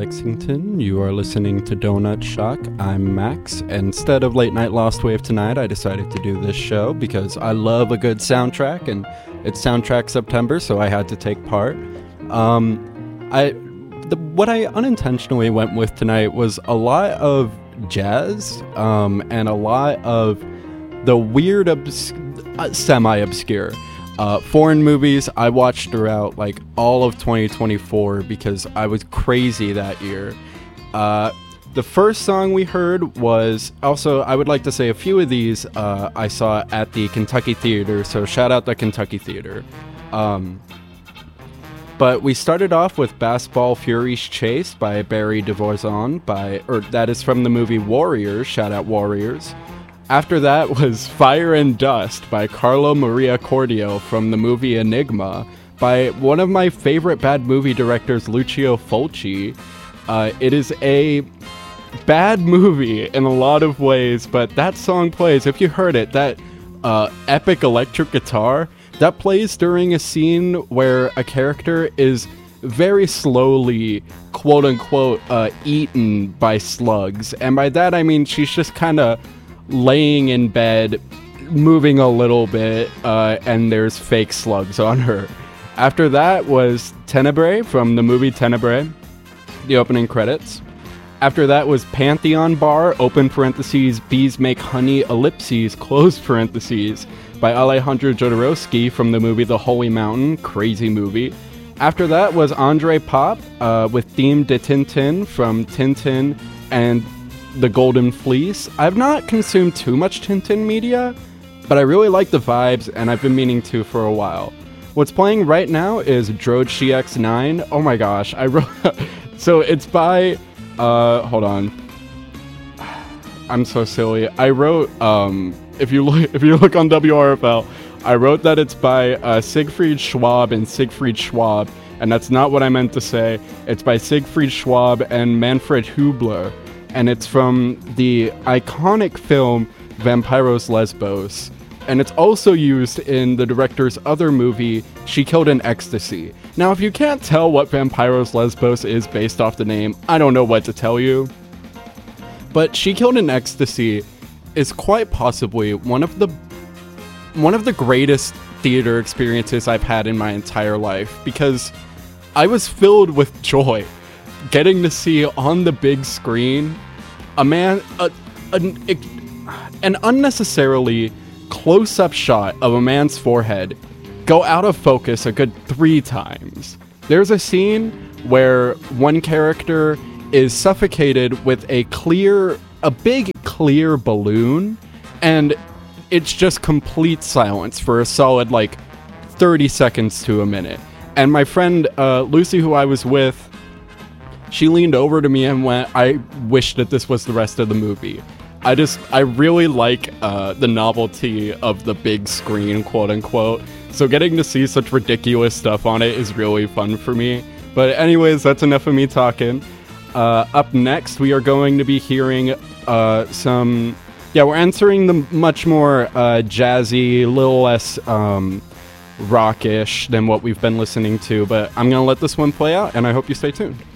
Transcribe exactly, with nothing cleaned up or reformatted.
Lexington. You are listening to Donut Shock. I'm Max. Instead of Late Night Lost Wave tonight, I decided to do this show because I love a good soundtrack, and it's Soundtrack September, so I had to take part. Um, I, the, what I unintentionally went with tonight was a lot of jazz, um, and a lot of the weird, obs- uh, semi-obscure Uh, foreign movies I watched throughout like all of twenty twenty-four because I was crazy that year. Uh, the first song we heard was also, I would like to say a few of these uh, I saw at the Kentucky Theater, so shout out the Kentucky Theater. Um, but we started off with Basketball Furies Chase by Barry DeVorzon, by, or that is from the movie Warriors, shout out Warriors. After that was Fire and Dust by Carlo Maria Cordio from the movie Enigma by one of my favorite bad movie directors, Lucio Fulci. Uh, it is a bad movie in a lot of ways, but that song plays, if you heard it, that uh, epic electric guitar, that plays during a scene where a character is very slowly, quote-unquote, uh, eaten by slugs. And by that I mean she's just kind of laying in bed, moving a little bit, uh, and there's fake slugs on her. After that was Tenebrae from the movie Tenebrae, the opening credits. After that was Pantheon Bar, open parentheses, Bees Make Honey, ellipses, close parentheses, by Alejandro Jodorowsky from the movie The Holy Mountain, crazy movie. After that was Andre Pop, uh, with Theme de Tintin from Tintin and The Golden Fleece. I've not consumed too much Tintin media, but I really like the vibes, and I've been meaning to for a while. What's playing right now is Droid C X nine. Oh my gosh, I wrote... so it's by... Uh, hold on. I'm so silly. I wrote, um... If you look, if you look on W R F L, I wrote that it's by uh, Siegfried Schwab and Siegfried Schwab, and that's not what I meant to say. It's by Siegfried Schwab and Manfred Hubler, and it's from the iconic film Vampiros Lesbos. And it's also used in the director's other movie, She Killed in Ecstasy. Now, if you can't tell what Vampiros Lesbos is based off the name, I don't know what to tell you. But She Killed in Ecstasy is quite possibly one of the one of the greatest theater experiences I've had in my entire life, because I was filled with joy getting to see on the big screen a man, a, an, an unnecessarily close-up shot of a man's forehead go out of focus a good three times. There's a scene where one character is suffocated with a clear, a big clear balloon, and it's just complete silence for a solid like thirty seconds to a minute. And my friend uh, Lucy, who I was with, she leaned over to me and went, I wish that this was the rest of the movie. I just, I really like uh, the novelty of the big screen, quote unquote. So getting to see such ridiculous stuff on it is really fun for me. But anyways, that's enough of me talking. Uh, up next, we are going to be hearing uh, some, yeah, we're entering the much more uh, jazzy, a little less um, rockish than what we've been listening to. But I'm going to let this one play out, and I hope you stay tuned.